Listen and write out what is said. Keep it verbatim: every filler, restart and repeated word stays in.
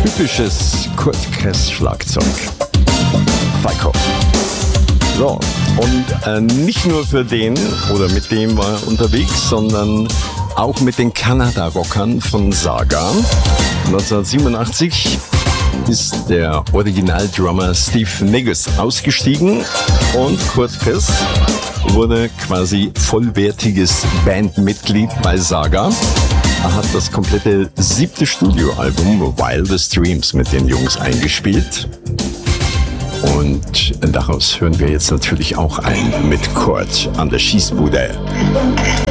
typisches Kurt Kress Schlagzeug. Falco. So, und äh, nicht nur für den oder mit dem war er unterwegs, sondern auch mit den Kanada-Rockern von Saga. neunzehnhundertsiebenundachtzig ist der Originaldrummer Steve Negus ausgestiegen und Kurt Kress wurde quasi vollwertiges Bandmitglied bei Saga. Er hat das komplette siebte Studioalbum Wildest Dreams mit den Jungs eingespielt. Und daraus hören wir jetzt natürlich auch ein mit Kurt an der Schießbude.